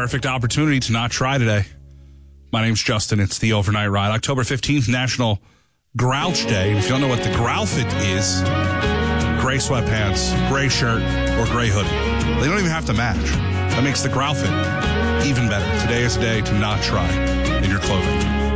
perfect opportunity to not try today. My name's Justin. It's the Overnight Ride. October 15th, National Grouch Day. And if you don't know what the Growlfit is, gray sweatpants, gray shirt, or gray hoodie. They don't even have to match. That makes the Growlfit even better. Today is a day to not try in your clothing.